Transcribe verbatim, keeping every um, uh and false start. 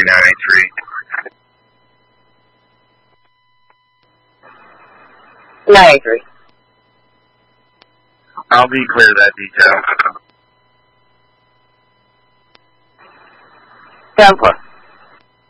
nine eight three. nine eight three. I'll be clear that detail. Down four.